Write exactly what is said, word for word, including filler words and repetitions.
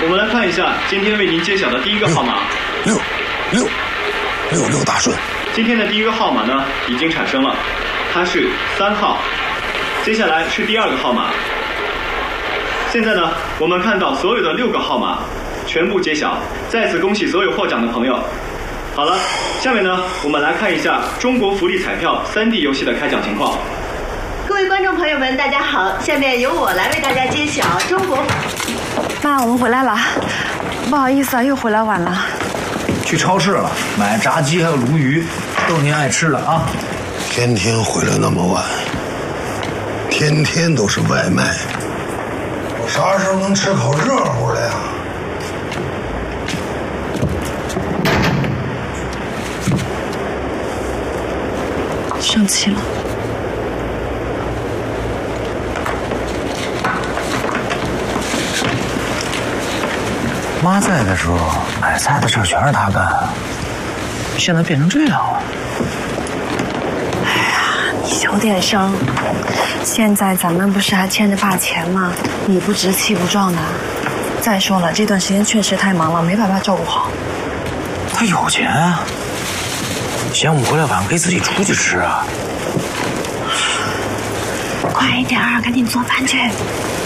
我们来看一下今天为您揭晓的第一个号码。 六六六六大顺。 今天的第一个号码呢，已经产生了，它是三号。接下来是第二个号码。现在呢，我们看到所有的六个号码全部揭晓，再次恭喜所有获奖的朋友。好了，下面呢，我们来看一下中国福利彩票 三 D 游戏的开奖情况。 各位观众朋友们，大家好，下面由我来为大家揭晓中国。 妈，我们回来了，不好意思啊，又回来晚了。 去超市了，买炸鸡还有鲈鱼，都是您爱吃的啊。 天天回来那么晚，天天都是外卖，我啥时候能吃口热乎的呀？ 生气了。 妈在的时候，买菜的事全是她干，现在变成这样了。 哎呀，你小点声。现在咱们不是还欠着爸钱吗？你不直气不壮的。再说了，这段时间确实太忙了，没办法照顾好。 他有钱啊，嫌我们回来晚，可以自己出去吃啊。 快一点儿，赶紧做饭去。